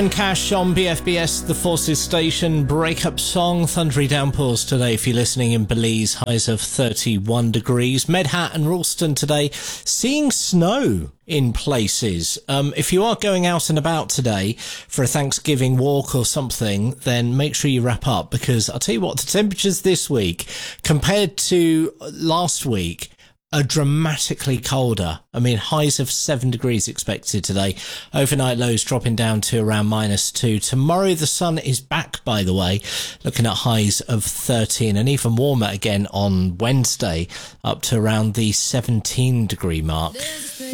Cash on BFBS, the Forces Station. Breakup song, thundery downpours today if you're listening in Belize, highs of 31 degrees. Medhat and Ralston today, seeing snow in places. If you are going out and about today for a Thanksgiving walk or something, then make sure you wrap up, because I'll tell you what, the temperatures this week compared to last week are dramatically colder. I mean, highs of 7 degrees expected today. Overnight lows dropping down to around -2. Tomorrow the sun is back, by the way, looking at highs of 13, and even warmer again on Wednesday, up to around the 17 degree mark.